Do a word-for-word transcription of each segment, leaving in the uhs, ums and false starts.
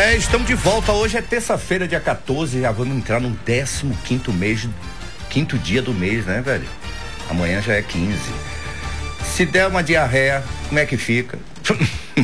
É, estamos de volta. Hoje é terça-feira, dia quatorze. Já vamos entrar no décimo quinto mês, quinto dia do mês, né, velho? Amanhã já é quinze. Se der uma diarreia, como é que fica? Não,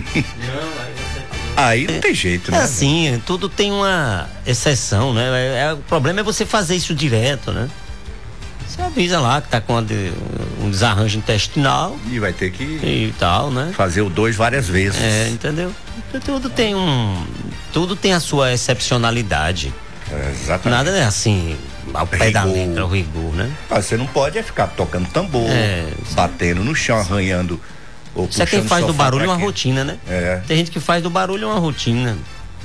aí você... Aí não tem jeito, né? É assim, velho? Tudo tem uma exceção, né? É, é, o problema é você fazer isso direto, né? Você avisa lá que tá com de, um desarranjo intestinal. E vai ter que e tal, né? fazer o dois várias vezes. É, entendeu? Tudo tem um. Tudo tem a sua excepcionalidade. É, exatamente. Nada é assim, ao pé da letra, o rigor, né? Ah, você não pode é ficar tocando tambor, é, batendo no chão, arranhando. Isso é quem faz do barulho uma rotina, né? É. Tem gente que faz do barulho uma rotina.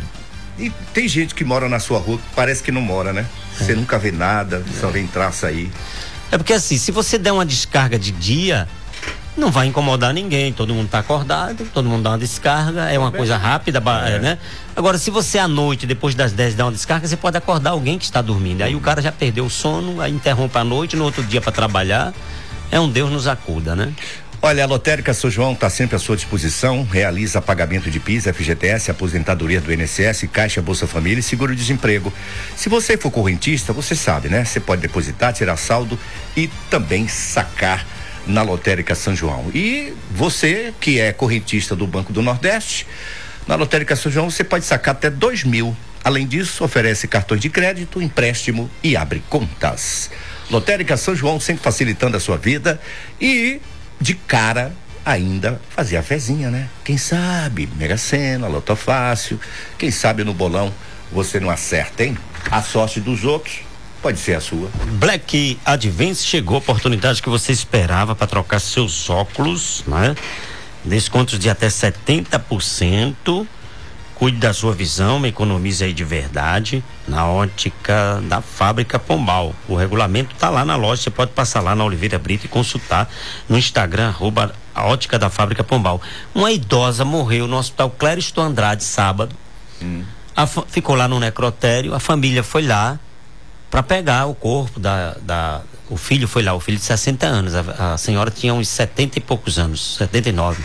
E tem gente que mora na sua rua que parece que não mora, né? É. Você nunca vê nada, só vem traça aí. É porque assim, se você der uma descarga de dia, não vai incomodar ninguém, todo mundo tá acordado, todo mundo dá uma descarga, é uma é coisa rápida, é. né? Agora, se você à noite, depois das dez, dá uma descarga, você pode acordar alguém que está dormindo. Aí o cara já perdeu o sono, aí interrompe a noite, no outro dia para trabalhar. É um Deus nos acuda, né? Olha, a Lotérica São João está sempre à sua disposição, realiza pagamento de PIS, F G T S, aposentadoria do I N S S, Caixa, Bolsa Família e seguro-desemprego. Se você for correntista, você sabe, né? Você pode depositar, tirar saldo e também sacar na Lotérica São João. E você que é correntista do Banco do Nordeste, na Lotérica São João você pode sacar até dois mil. Além disso, oferece cartões de crédito, empréstimo e abre contas. Lotérica São João sempre facilitando a sua vida e de cara ainda fazer a fezinha, né? Quem sabe, Mega Sena, Loto Fácil, quem sabe no bolão você não acerta, hein? A sorte dos outros pode ser a sua. Black Advance chegou, a oportunidade que você esperava para trocar seus óculos, né? Descontos de até setenta por cento. Cuide da sua visão, economize aí de verdade na ótica da Fábrica Pombal. O regulamento tá lá na loja, você pode passar lá na Oliveira Brito e consultar no Instagram, arroba a ótica da Fábrica Pombal. Uma idosa morreu no Hospital Cléristo Andrade sábado, hum. a, ficou lá no necrotério, a família foi lá para pegar o corpo da, da, o filho foi lá, o filho de sessenta anos, a, a senhora tinha uns setenta e poucos anos, setenta e nove.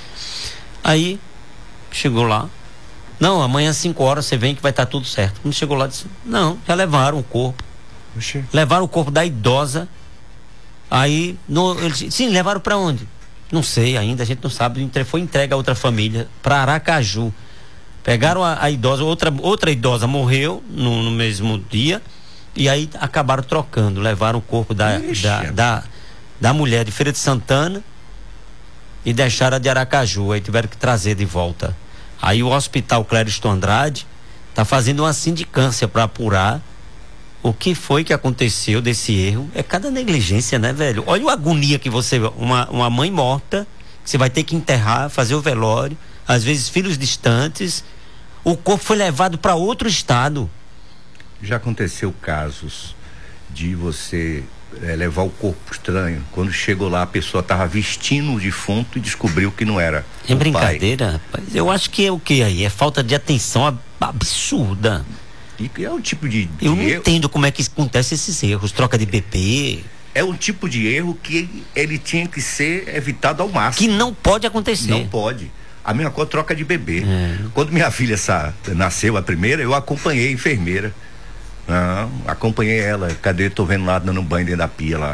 Aí, chegou lá, não, amanhã às cinco horas você vem que vai estar tudo certo. Quando chegou lá, disse, não, já levaram o corpo. Oxê. Levaram o corpo da idosa. Aí, no, ele disse, sim, levaram para onde? Não sei ainda, a gente não sabe. Foi entregue a outra família, para Aracaju. Pegaram a, a idosa, outra, outra idosa morreu no, no mesmo dia. E aí acabaram trocando. Levaram o corpo da, da, da, da mulher de Feira de Santana e deixaram a de Aracaju. Aí tiveram que trazer de volta. Aí o Hospital Cléristo Andrade está fazendo uma sindicância para apurar o que foi que aconteceu desse erro. É cada negligência, né, velho? Olha a agonia que você... Uma, uma mãe morta, que você vai ter que enterrar, fazer o velório, às vezes filhos distantes. O corpo foi levado para outro estado. Já aconteceu casos de você é, levar o corpo estranho. Quando chegou lá, a pessoa estava vestindo o defunto e descobriu que não era. É brincadeira, rapaz. Eu acho que é o que aí? É falta de atenção absurda. E é um tipo de, de Eu não erro. entendo como é que acontece esses erros. Troca de B P. É um tipo de erro que ele, ele tinha que ser evitado ao máximo. Que não pode acontecer. Não pode. A mesma coisa, troca de bebê. É. Quando minha filha essa, nasceu, a primeira, eu acompanhei a enfermeira. Não, acompanhei ela. Cadê? Tô vendo lá dando um banho dentro da pia lá.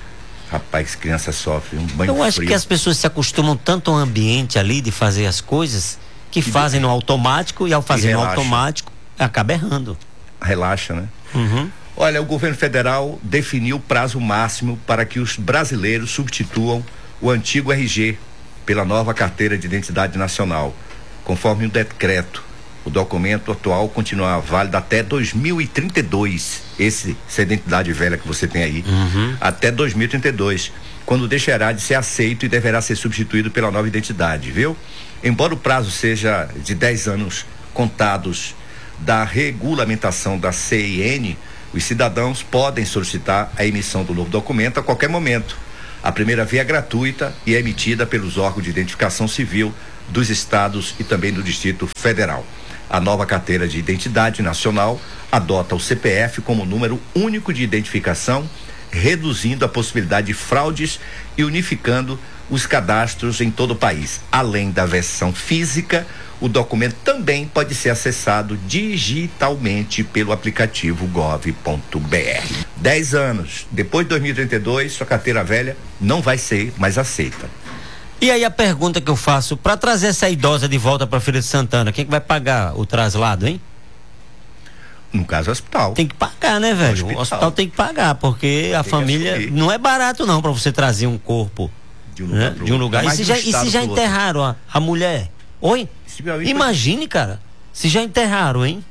Rapaz, criança sofre um banho Eu acho frio. que as pessoas se acostumam tanto ao ambiente ali de fazer as coisas que, que fazem no automático e ao fazer no automático acaba errando. Relaxa, né? Uhum. Olha, o governo federal definiu o prazo máximo para que os brasileiros substituam o antigo R G pela nova carteira de identidade nacional, conforme o decreto. O documento atual continua válido até dois mil e trinta e dois. Esse, essa identidade velha que você tem aí, uhum. até dois mil e trinta e dois, quando deixará de ser aceito e deverá ser substituído pela nova identidade, viu? Embora o prazo seja de dez anos contados da regulamentação da C I N, os cidadãos podem solicitar a emissão do novo documento a qualquer momento. A primeira via é gratuita e é emitida pelos órgãos de identificação civil dos estados e também do Distrito Federal. A nova carteira de identidade nacional adota o C P F como número único de identificação, reduzindo a possibilidade de fraudes e unificando os cadastros em todo o país. Além da versão física, o documento também pode ser acessado digitalmente pelo aplicativo gov ponto br. Dez anos, depois de dois mil e trinta e dois, sua carteira velha não vai ser mais aceita. E aí a pergunta que eu faço, para trazer essa idosa de volta para Feira de Santana, quem que vai pagar o traslado, hein? No caso, o hospital. Tem que pagar, né, velho? O hospital, o hospital tem que pagar, porque a tem família não é barato não para você trazer um corpo de um lugar, né? de um lugar. E se já, e se já enterraram a, a mulher? Oi? Imagine, cara, se já enterraram, hein?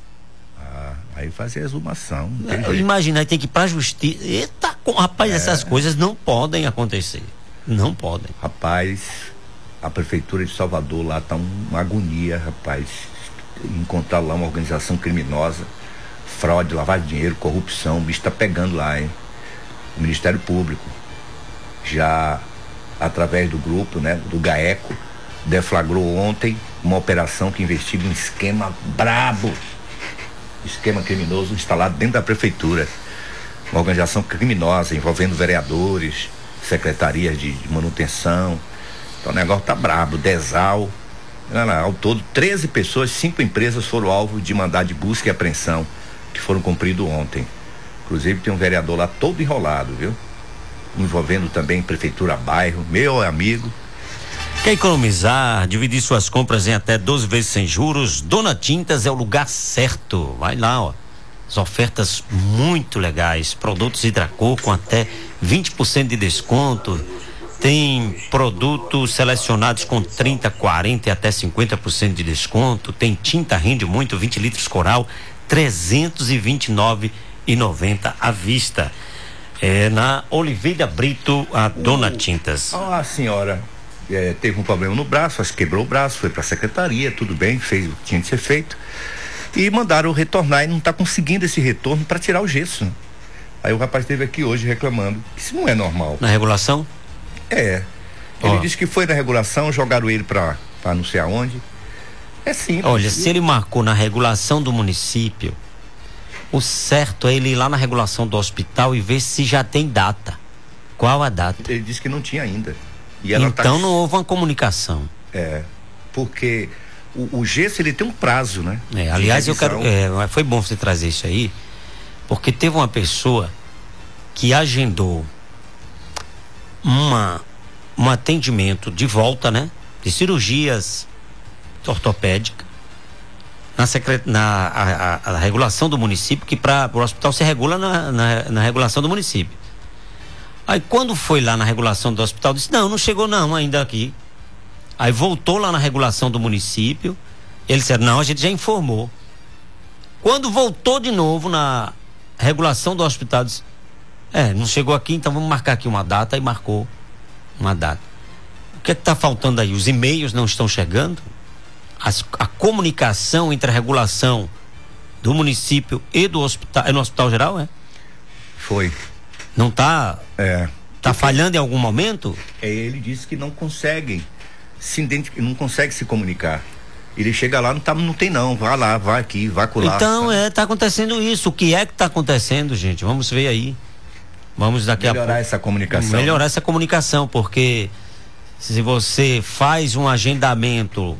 Ah, aí fazer a exumação. Imagina, aí tem que ir pra justiça. Eita, rapaz, é. essas coisas não podem acontecer. Não podem. Rapaz, a prefeitura de Salvador lá tá uma agonia, rapaz. Encontrar lá uma organização criminosa, fraude, lavagem de dinheiro, corrupção, o bicho tá pegando lá, hein? O Ministério Público já, através do grupo, né, do GAECO, deflagrou ontem uma operação que investiga um esquema brabo, esquema criminoso instalado dentro da prefeitura, uma organização criminosa envolvendo vereadores, secretarias de, de manutenção. Então o negócio tá brabo. Desal, ao todo treze pessoas, cinco empresas foram alvo de mandado de busca e apreensão que foram cumpridos ontem. Inclusive tem um vereador lá todo enrolado, viu? Envolvendo também prefeitura, bairro, meu amigo. Quer economizar, dividir suas compras em até doze vezes sem juros? Dona Tintas é o lugar certo. Vai lá, ó. As ofertas muito legais, produtos Hidracor com até vinte por cento de desconto. Tem produtos selecionados com trinta, quarenta e até cinquenta por cento de desconto. Tem tinta Rende Muito, vinte litros Coral, trezentos e vinte e nove reais e noventa centavos à vista. É na Oliveira Brito, a Dona Tintas. A senhora é, teve um problema no braço, acho que quebrou o braço, foi para a secretaria, tudo bem, fez o que tinha de ser feito. E mandaram retornar e não está conseguindo esse retorno para tirar o gesso. Aí o rapaz esteve aqui hoje reclamando. Isso não é normal. Na regulação? É. Ele oh. disse que foi na regulação, jogaram ele para não sei aonde. É simples. Olha, se ele marcou na regulação do município, o certo é ele ir lá na regulação do hospital e ver se já tem data. Qual a data? Ele disse que não tinha ainda. E ela então tá... não houve uma comunicação. É, porque o, o gesso ele tem um prazo, né? É, aliás, eu quero. É, foi bom você trazer isso aí, porque teve uma pessoa que agendou uma, um atendimento de volta, né? De cirurgias ortopédicas na, secret, na a, a, a regulação do município, que para o hospital se regula na, na, na regulação do município. Aí quando foi lá na regulação do hospital, disse, não, não chegou não ainda aqui. Aí voltou lá na regulação do município, ele disse, não, a gente já informou. Quando voltou de novo na regulação do hospital, disse, é, não chegou aqui, então vamos marcar aqui uma data, e marcou uma data. O que é que está faltando aí? Os e-mails não estão chegando? As, a comunicação entre a regulação do município e do hospital, é no hospital geral, é? Foi. Não está é. tá falhando em algum momento? É, ele disse que não conseguem se identificar, não consegue se comunicar. Ele chega lá, não, tá, não tem não, vai lá, vai aqui, vai colar. Então, sabe? é, tá acontecendo isso. O que é que tá acontecendo, gente? Vamos ver aí. Vamos daqui a pouco. Melhorar essa comunicação. Melhorar essa comunicação, porque se você faz um agendamento,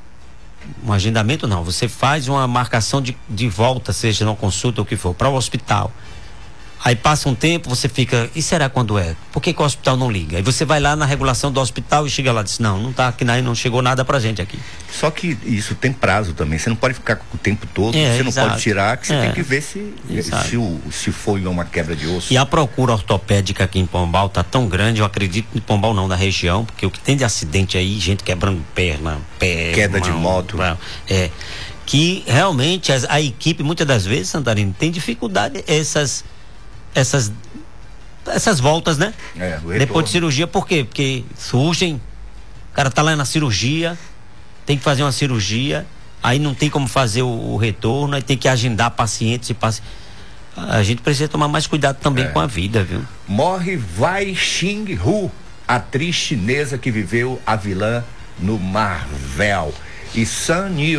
um agendamento não, você faz uma marcação de, de volta, seja numa consulta ou o que for, para o hospital. Aí passa um tempo, você fica, e será quando é? Por que que o hospital não liga? Aí você vai lá na regulação do hospital e chega lá e diz, não, não tá aqui, não chegou nada pra gente aqui. Só que isso tem prazo também, você não pode ficar o tempo todo, é, você não exato. pode tirar, que você é, tem que ver se, se, o, se foi uma quebra de osso. E a procura ortopédica aqui em Pombal tá tão grande, eu acredito em Pombal não, na região, porque o que tem de acidente aí, gente quebrando perna, pé, queda mão, de moto. É, que realmente a, a equipe, muitas das vezes, Santarino, tem dificuldade, essas essas essas voltas, né? É, depois de cirurgia, por quê? Porque surgem, o cara tá lá na cirurgia, tem que fazer uma cirurgia, aí não tem como fazer o, o retorno, aí tem que agendar pacientes e paci... a gente precisa tomar mais cuidado também é. com a vida, viu? Morre Wai Xing-hu, atriz chinesa que viveu a vilã no Marvel, e Sun Yu